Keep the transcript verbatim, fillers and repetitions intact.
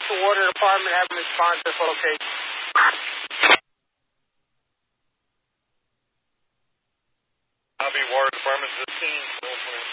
to Water Department, have them respond to this location. I'll be Water Department fifteen, twelve twenty.